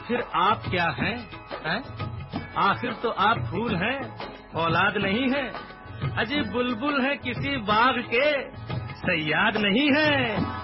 फिर आप क्या हैं? हैं? आखिर तो आप फूल हैं, औलाद नहीं है। अजी बुलबुल है किसी बाग के, सयाद नहीं है।